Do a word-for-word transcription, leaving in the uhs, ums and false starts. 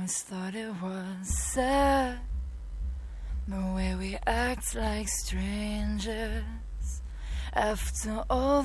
always thought it was sad, the way we act like strangers after all